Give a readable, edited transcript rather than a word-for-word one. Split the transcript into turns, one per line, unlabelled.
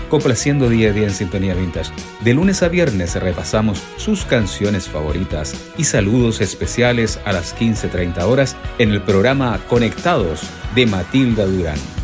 complaciendo día a día en Sintonía Vintage. De lunes a viernes repasamos sus canciones favoritas y saludos especiales a las 15:30 horas en el programa Conectados de Matilda Durán.